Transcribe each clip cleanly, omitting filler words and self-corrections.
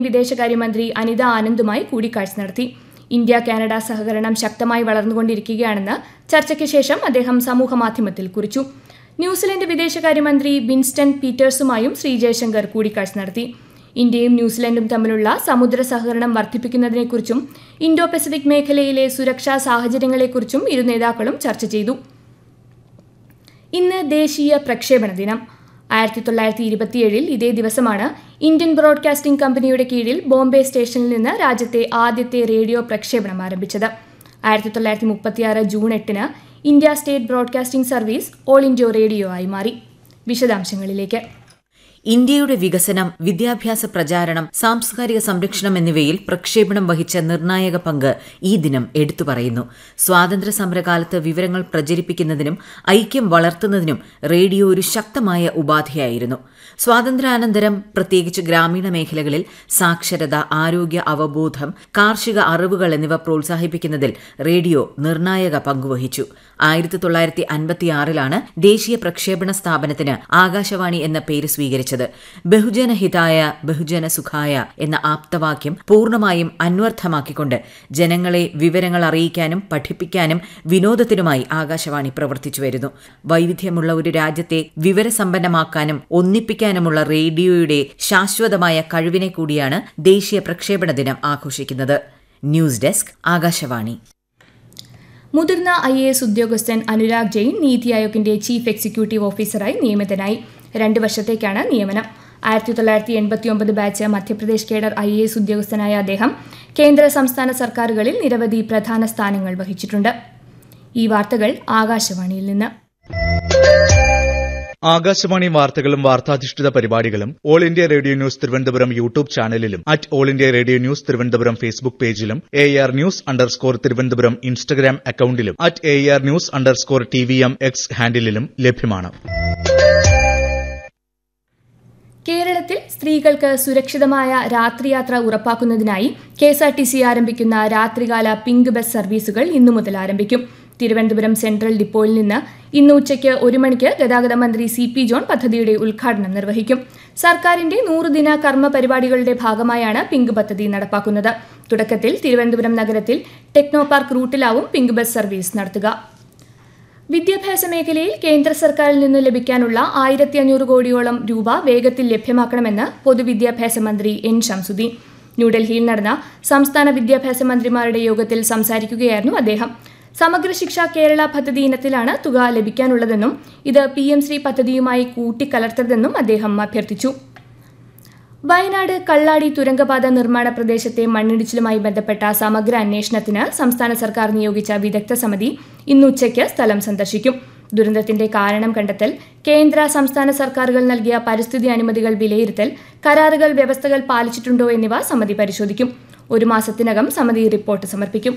വിദേശകാര്യമന്ത്രി അനിത ആനന്ദുമായി കൂടിക്കാഴ്ച നടത്തി. ഇന്ത്യ കാനഡ സഹകരണം ശക്തമായി വളർന്നുകൊണ്ടിരിക്കുകയാണെന്ന് ചർച്ചയ്ക്ക് ശേഷം അദ്ദേഹം സമൂഹമാധ്യമത്തിൽ കുറിച്ചു. ന്യൂസിലൻഡ് വിദേശകാര്യമന്ത്രി വിൻസ്റ്റൺ പീറ്റേഴ്സുമായും ശ്രീ ജയശങ്കർ കൂടിക്കാഴ്ച നടത്തി. ഇന്ത്യയും ന്യൂസിലൻഡും തമ്മിലുള്ള സമുദ്ര സഹകരണം വർദ്ധിപ്പിക്കുന്നതിനെക്കുറിച്ചും ഇൻഡോ പസഫിക് മേഖലയിലെ സുരക്ഷാ സാഹചര്യങ്ങളെക്കുറിച്ചും ഇരു നേതാക്കളും ചർച്ച ചെയ്തു. ഇന്ന് ദേശീയ പ്രക്ഷേപണ ദിനം. 1927 ഇതേ ദിവസമാണ് ഇന്ത്യൻ ബ്രോഡ്കാസ്റ്റിംഗ് കമ്പനിയുടെ കീഴിൽ ബോംബെ സ്റ്റേഷനിൽ നിന്ന് രാജ്യത്തെ ആദ്യത്തെ റേഡിയോ പ്രക്ഷേപണം ആരംഭിച്ചത്. 1936 June 8 India state broadcasting service all India radio ആയി മാറി. വിശദാംശങ്ങളിലേക്ക്. ഇന്ത്യയുടെ വികസനം, വിദ്യാഭ്യാസ പ്രചാരണം, സാംസ്കാരിക സംരക്ഷണം എന്നിവയിൽ പ്രക്ഷേപണം വഹിച്ച നിർണായക പങ്ക് ഈ ദിനം എടുത്തു പറയുന്നു. സ്വാതന്ത്ര്യ സമരകാലത്ത് വിവരങ്ങൾ പ്രചരിപ്പിക്കുന്നതിനും ഐക്യം വളർത്തുന്നതിനും റേഡിയോ ഒരു ശക്തമായ ഉപാധിയായിരുന്നു. സ്വാതന്ത്ര്യാനന്തരം പ്രത്യേകിച്ച് ഗ്രാമീണ മേഖലകളിൽ സാക്ഷരത, ആരോഗ്യ അവബോധം, കാർഷിക അറിവുകൾ എന്നിവ പ്രോത്സാഹിപ്പിക്കുന്നതിൽ റേഡിയോ നിർണായക പങ്കുവഹിച്ചു. 1956 ദേശീയ പ്രക്ഷേപണ സ്ഥാപനത്തിന് ആകാശവാണി എന്ന പേര് സ്വീകരിച്ചത്. ബഹുജന ഹിതായ ബഹുജന സുഖായ എന്ന ആപ്തവാക്യം പൂർണ്ണമായും അന്വർത്ഥമാക്കിക്കൊണ്ട് ജനങ്ങളെ വിവരങ്ങൾ അറിയിക്കാനും പഠിപ്പിക്കാനും വിനോദത്തിനുമായി ആകാശവാണി പ്രവർത്തിച്ചു വരുന്നു. വൈവിധ്യമുള്ള ഒരു രാജ്യത്തെ വിവരസമ്പന്നമാക്കാനും ഒന്നിപ്പിക്കാനുമുള്ള റേഡിയോയുടെ ശാശ്വതമായ കഴിവിനെ കൂടിയാണ് ദേശീയ പ്രക്ഷേപണ ദിനം ആഘോഷിക്കുന്നത്. News desk, Akashvani. മുതിർന്ന IAS ഉദ്യോഗസ്ഥൻ അനുരാഗ് ജെയിൻ നീതി ആയോഗിന്റെ ചീഫ് എക്സിക്യൂട്ടീവ് ഓഫീസറായി നിയമിതനായി. 2 വർഷത്തേക്കാണ് നിയമനം. 1989 ബാച്ച് മധ്യപ്രദേശ് കേഡർ IAS ഉദ്യോഗസ്ഥനായ അദ്ദേഹം കേന്ദ്ര സംസ്ഥാന സർക്കാരുകളിൽ നിരവധി പ്രധാന സ്ഥാനങ്ങൾ വഹിച്ചിട്ടുണ്ട്. ഈ വാർത്തകൾ ആകാശവാണിയിൽ നിന്ന്. ആകാശവാണി വാർത്തകളും വാർത്താധിഷ്ഠിത പരിപാടികളും all India radio news Thiruvananthapuram YouTube ചാനലിലും all India radio news Thiruvananthapuram Facebook പേജിലും AR News_ തിരുവനന്തപുരം ഇൻസ്റ്റഗ്രാം അക്കൌണ്ടിലും AR News_TVM X ഹാൻഡിലും ലഭ്യമാണ്. കേരളത്തിൽ സ്ത്രീകൾക്ക് സുരക്ഷിതമായ രാത്രിയാത്ര ഉറപ്പാക്കുന്നതിനായി KSRTC ആരംഭിക്കുന്ന രാത്രികാല പിങ്ക് ബസ് സർവീസുകൾ ഇന്നു മുതൽ ആരംഭിക്കും. തിരുവനന്തപുരം സെൻട്രൽ ഡിപ്പോയിൽ നിന്ന് ഇന്ന് ഉച്ചയ്ക്ക് 1 മണിക്ക് ഗതാഗത മന്ത്രി CP ജോൺ പദ്ധതിയുടെ ഉദ്ഘാടനം നിർവഹിക്കും. സർക്കാരിന്റെ 100 ദിന കർമ്മ പരിപാടികളുടെ ഭാഗമായാണ് പിങ്ക് പദ്ധതി നടപ്പാക്കുന്നത്. തുടക്കത്തിൽ തിരുവനന്തപുരം നഗരത്തിൽ techno park റൂട്ടിലാവും pink bus service നടത്തുക. വിദ്യാഭ്യാസ മേഖലയിൽ കേന്ദ്ര സർക്കാരിൽ നിന്ന് ലഭിക്കാനുള്ള 1500 കോടിയോളം രൂപ വേഗത്തിൽ ലഭ്യമാക്കണമെന്ന് പൊതുവിദ്യാഭ്യാസ മന്ത്രി N Shamsuddin. ന്യൂഡൽഹിയിൽ നടന്ന സംസ്ഥാന വിദ്യാഭ്യാസ മന്ത്രിമാരുടെ യോഗത്തിൽ സംസാരിക്കുകയായിരുന്നു അദ്ദേഹം. സമഗ്ര ശിക്ഷ കേരള പദ്ധതി ഇനത്തിലാണ് തുക ലഭിക്കാനുള്ളതെന്നും ഇത് PM-ശ്രീ പദ്ധതിയുമായി കൂട്ടിക്കലർത്തരുതെന്നും അദ്ദേഹം അഭ്യർത്ഥിച്ചു. വയനാട് കള്ളാടി തുരങ്കപാത നിർമ്മാണ പ്രദേശത്തെ മണ്ണിടിച്ചിലുമായി ബന്ധപ്പെട്ട സമഗ്ര അന്വേഷണത്തിന് സംസ്ഥാന സർക്കാർ നിയോഗിച്ച വിദഗ്ധ സമിതി ഇന്ന് ഉച്ചയ്ക്ക് സ്ഥലം സന്ദർശിക്കും. ദുരന്തത്തിന്റെ കാരണം കണ്ടെത്തൽ, കേന്ദ്ര സംസ്ഥാന സർക്കാരുകൾ നൽകിയ പരിസ്ഥിതി അനുമതികൾ വിലയിരുത്തൽ, കരാറുകൾ വ്യവസ്ഥകൾ പാലിച്ചിട്ടുണ്ടോ എന്നിവ സമിതി പരിശോധിക്കും. 1 മാസത്തിനകം സമിതി റിപ്പോർട്ട് സമർപ്പിക്കും.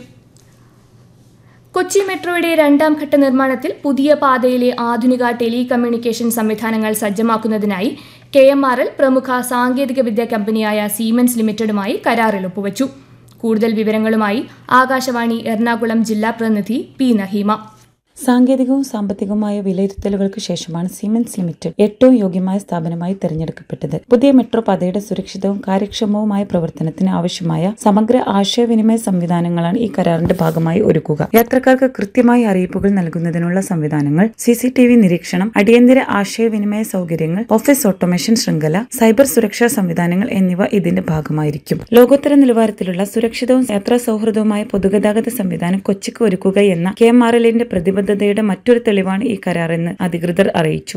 കൊച്ചി മെട്രോയുടെ 2ാം ഘട്ട നിർമ്മാണത്തിൽ പുതിയ പാതയിലെ ആധുനിക ടെലികമ്മ്യൂണിക്കേഷൻ സംവിധാനങ്ങൾ സജ്ജമാക്കുന്നതിനായി KMRL പ്രമുഖ സാങ്കേതിക വിദ്യാ കമ്പനിയായ സീമെൻസ് ലിമിറ്റഡുമായി കരാറിൽ ഒപ്പുവച്ചു. കൂടുതൽ വിവരങ്ങളുമായി ആകാശവാണി എറണാകുളം ജില്ലാ പ്രതിനിധി P. നഹീമ. സാങ്കേതികവും സാമ്പത്തികവുമായ വിലയിരുത്തലുകൾക്ക് ശേഷമാണ് സീമെൻസ് ലിമിറ്റഡ് ഏറ്റവും യോഗ്യമായ സ്ഥാപനമായി തെരഞ്ഞെടുക്കപ്പെട്ടത്. പുതിയ മെട്രോ പാതയുടെ സുരക്ഷിതവും കാര്യക്ഷമവുമായ പ്രവർത്തനത്തിന് ആവശ്യമായ സമഗ്ര ആശയവിനിമയ സംവിധാനങ്ങളാണ് ഈ കരാറിന്റെ ഭാഗമായി ഒരുക്കുക. യാത്രക്കാർക്ക് കൃത്യമായ അറിയിപ്പുകൾ നൽകുന്നതിനുള്ള സംവിധാനങ്ങൾ, CCTV നിരീക്ഷണം, അടിയന്തര ആശയവിനിമയ സൗകര്യങ്ങൾ, ഓഫീസ് ഓട്ടോമേഷൻ ശൃംഖല, സൈബർ സുരക്ഷാ സംവിധാനങ്ങൾ എന്നിവ ഇതിന്റെ ഭാഗമായിരിക്കും. ലോകോത്തര നിലവാരത്തിലുള്ള സുരക്ഷിതവും യാത്രാ സൗഹൃദവുമായ പൊതുഗതാഗത സംവിധാനം കൊച്ചിക്ക് ഒരുക്കുക എന്ന KMRLന്റെ പ്രതിബദ്ധതയുടെ മറ്റൊരു തെളിവാണ് ഈ കരാറെന്ന് അധികൃതർ അറിയിച്ചു.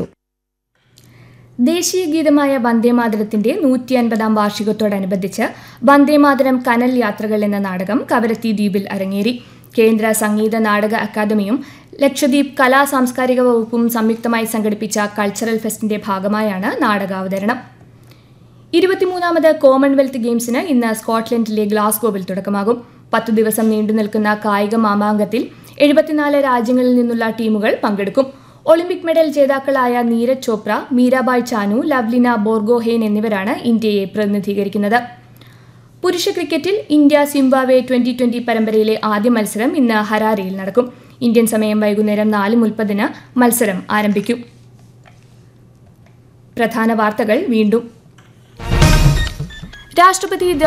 ദേശീയ ഗീതമായ വന്ദേമാതരത്തിന്റെ 150ാം വാർഷികത്തോടനുബന്ധിച്ച് വന്ദേമാതരം കനൽ യാത്രകൾ എന്ന നാടകം കവരത്തി ദ്വീപിൽ അരങ്ങേറി. കേന്ദ്ര സംഗീത നാടക അക്കാദമിയും ലക്ഷദ്വീപ് കലാ സാംസ്കാരിക വകുപ്പും സംയുക്തമായി സംഘടിപ്പിച്ച കൾച്ചറൽ ഫെസ്റ്റിന്റെ ഭാഗമായാണ് നാടകാവതരണം. 23ാമത് കോമൺവെൽത്ത് ഗെയിംസിന് ഇന്ന് സ്കോട്ട്ലൻഡിലെ ഗ്ലാസ്ഗോവിൽ തുടക്കമാകും. 10 ദിവസം നീണ്ടുനിൽക്കുന്ന കായിക മാമാങ്കത്തിൽ 74 രാജ്യങ്ങളിൽ നിന്നുള്ള ടീമുകൾ പങ്കെടുക്കും. ഒളിമ്പിക് മെഡൽ ജേതാക്കളായ നീരജ് ചോപ്ര, മീരാബായ് ചാനു, ലവ്ലിന ബോർഗോഹെയ്ൻ എന്നിവരാണ് ഇന്ത്യയെ പ്രതിനിധീകരിക്കുന്നത്. പുരുഷ ക്രിക്കറ്റിൽ ഇന്ത്യ സിംബാബ്വെ 2020 പരമ്പരയിലെ ആദ്യ മത്സരം ഇന്ന് ഹരാരയിൽ നടക്കും. ഇന്ത്യൻ സമയം വൈകുന്നേരം 4:30 മത്സരം ആരംഭിക്കും. പ്രധാന വാർത്തകൾ വീണ്ടും. രാഷ്ട്രപതി